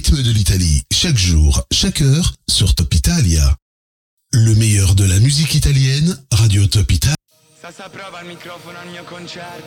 rythme de l'Italie, chaque jour, chaque heure, sur Top Italia. Le meilleur de la musique italienne, Radio Top Italia. Sasa prova il microfono al mio concerto.